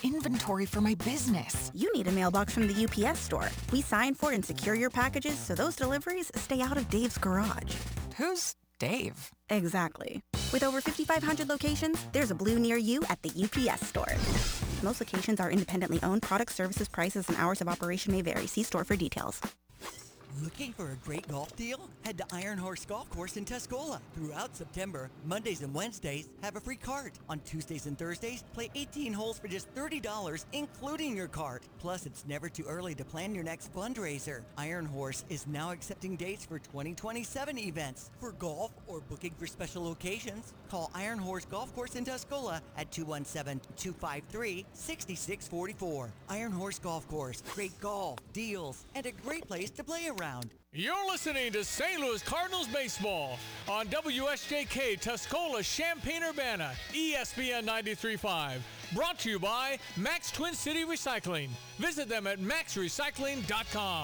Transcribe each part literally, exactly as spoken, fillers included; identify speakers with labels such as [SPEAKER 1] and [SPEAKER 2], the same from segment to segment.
[SPEAKER 1] inventory for my business.
[SPEAKER 2] You need a mailbox from the U P S store. We sign for and secure your packages so those deliveries stay out of Dave's garage.
[SPEAKER 1] Who's Dave?
[SPEAKER 2] Exactly. With over fifty-five hundred locations, there's a Blue near you at the U P S store. Most locations are independently owned. Product, services, prices, and hours of operation may vary. See store for details.
[SPEAKER 3] Looking for a great golf deal? Head to Iron Horse Golf Course in Tuscola. Throughout September, Mondays and Wednesdays, have a free cart. On Tuesdays and Thursdays, play eighteen holes for just thirty dollars, including your cart. Plus, it's never too early to plan your next fundraiser. Iron Horse is now accepting dates for twenty twenty-seven events. For golf or booking for special occasions, call Iron Horse Golf Course in Tuscola at two one seven, two five three, six six four four. Iron Horse Golf Course. Great golf, deals, and a great place to play around.
[SPEAKER 4] You're listening to Saint Louis Cardinals baseball on W S J K Tuscola, Champaign-Urbana, E S P N ninety-three point five. Brought to you by Max Twin City Recycling. Visit them at max recycling dot com.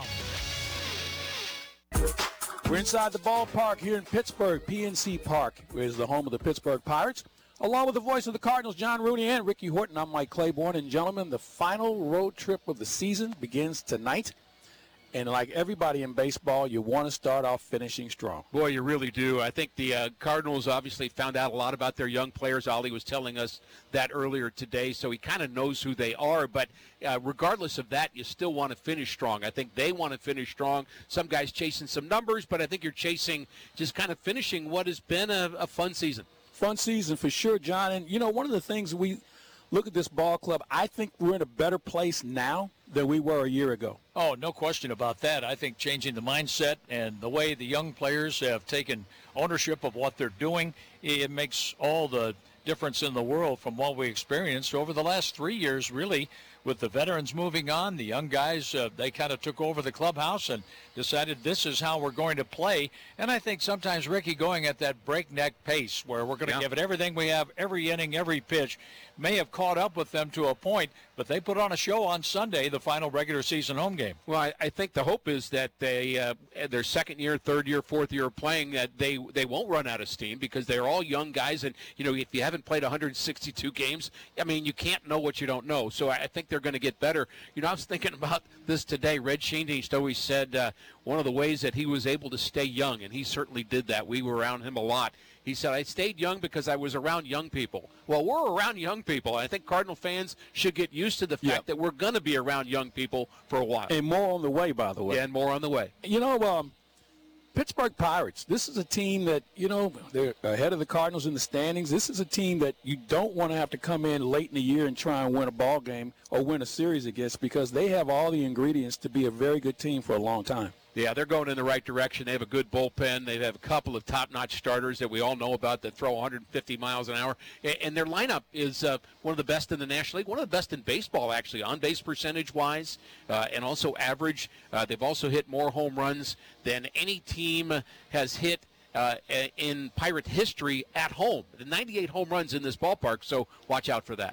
[SPEAKER 5] We're inside the ballpark here in Pittsburgh, P N C Park, which is the home of the Pittsburgh Pirates. Along with the voice of the Cardinals, John Rooney and Ricky Horton, I'm Mike Claiborne. And gentlemen, the final road trip of the season begins tonight. And like everybody in baseball, you want to start off finishing strong.
[SPEAKER 6] Boy, you really do. I think the uh, Cardinals obviously found out a lot about their young players. Ollie was telling us that earlier today, so he kind of knows who they are. But uh, regardless of that, you still want to finish strong. I think they want to finish strong. Some guys chasing some numbers, but I think you're chasing just kind of finishing what has been a, a fun season.
[SPEAKER 5] Fun season for sure, John. And, you know, one of the things we look at this ball club, I think we're in a better place now than we were a year ago.
[SPEAKER 7] Oh, no question about that. I think changing the mindset and the way the young players have taken ownership of what they're doing, it makes all the difference in the world from what we experienced over the last three years, really, with the veterans moving on. The young guys, uh, they kind of took over the clubhouse and decided this is how we're going to play. And I think sometimes, Ricky, going at that breakneck pace where we're going to yeah. give it everything we have, every inning, every pitch, may have caught up with them to a point, but they put on a show on Sunday, the final regular season home game.
[SPEAKER 6] Well, I, I think the hope is that they, uh, their second year, third year, fourth year of playing, that they, they won't run out of steam because they're all young guys. And, you know, if you haven't played one hundred sixty-two games, I mean, you can't know what you don't know. So I think they're going to get better. You know, I was thinking about this today. Red Schoendienst always said uh, one of the ways that he was able to stay young, and he certainly did that. We were around him a lot. He said, I stayed young because I was around young people. Well, we're around young people. I think Cardinal fans should get used to the fact yep. that we're going to be around young people for a while.
[SPEAKER 5] And more on the way, by the way.
[SPEAKER 6] Yeah, and more on the way.
[SPEAKER 5] You know, um, Pittsburgh Pirates, this is a team that, you know, they're ahead of the Cardinals in the standings. This is a team that you don't want to have to come in late in the year and try and win a ball game or win a series against because they have all the ingredients to be a very good team for a long time.
[SPEAKER 6] Yeah, they're going in the right direction. They have a good bullpen. They have a couple of top-notch starters that we all know about that throw one hundred fifty miles an hour. And their lineup is uh, one of the best in the National League, one of the best in baseball, actually, on-base percentage-wise, uh, and also average. Uh, they've also hit more home runs than any team has hit uh, in Pirate history at home. The ninety-eight home runs in this ballpark, so watch out for that.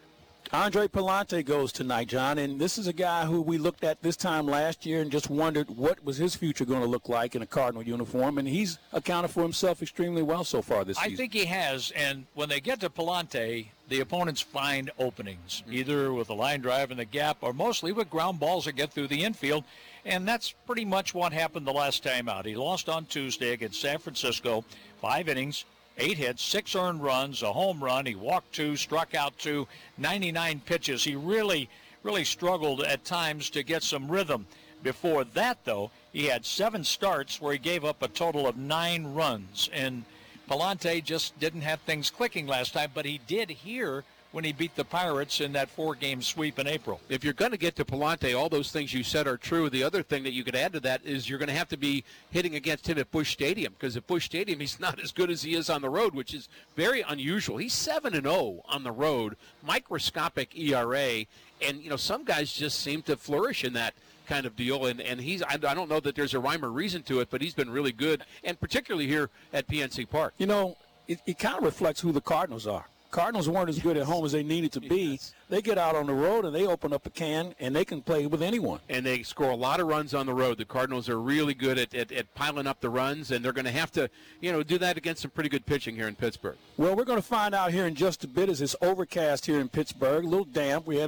[SPEAKER 5] Andre Pallante goes tonight, John, and this is a guy who we looked at this time last year and just wondered what was his future going to look like in a Cardinal uniform, and he's accounted for himself extremely well so far this season.
[SPEAKER 7] I think he has, and when they get to Pallante, the opponents find openings, either with a line drive in the gap or mostly with ground balls that get through the infield, and that's pretty much what happened the last time out. He lost on Tuesday against San Francisco, five innings, eight hits, six earned runs, a home run. He walked two, struck out two, ninety-nine pitches. He really, really struggled at times to get some rhythm. Before that, though, he had seven starts where he gave up a total of nine runs. And Pallante just didn't have things clicking last time, but he did here when he beat the Pirates in that four-game sweep in April.
[SPEAKER 6] If you're going to get to Pallante, all those things you said are true. The other thing that you could add to that is you're going to have to be hitting against him at Busch Stadium, because at Busch Stadium he's not as good as he is on the road, which is very unusual. He's seven and oh on the road, microscopic E R A, and you know some guys just seem to flourish in that kind of deal, and, and he's I, I don't know that there's a rhyme or reason to it, but he's been really good, and particularly here at P N C Park.
[SPEAKER 5] You know, it, it kind of reflects who the Cardinals are. Cardinals weren't as good at home as they needed to be. Yes. They get out on the road and they open up a can and they can play with anyone.
[SPEAKER 6] And they score a lot of runs on the road. The Cardinals are really good at, at, at piling up the runs, and they're going to have to, you know, do that against some pretty good pitching here in Pittsburgh.
[SPEAKER 5] Well, we're going to find out here in just a bit as it's overcast here in Pittsburgh, a little damp. We had